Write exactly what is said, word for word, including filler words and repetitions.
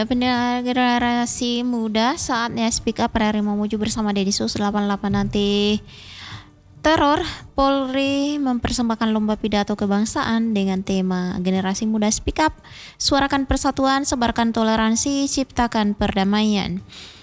Pendengar generasi muda, saatnya Speak Up R R I Mamuju bersama Deddy Sus delapan puluh delapan nanti. Teror, Polri mempersembahkan lomba pidato kebangsaan dengan tema Generasi Muda Speak Up, suarakan persatuan, sebarkan toleransi, ciptakan perdamaian.